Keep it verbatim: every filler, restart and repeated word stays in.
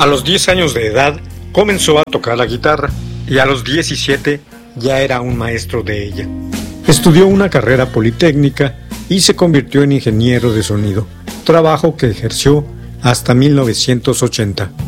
A los diez años de edad comenzó a tocar la guitarra y a los diecisiete ya era un maestro de ella. Estudió una carrera politécnica y se convirtió en ingeniero de sonido, trabajo que ejerció hasta mil novecientos ochenta.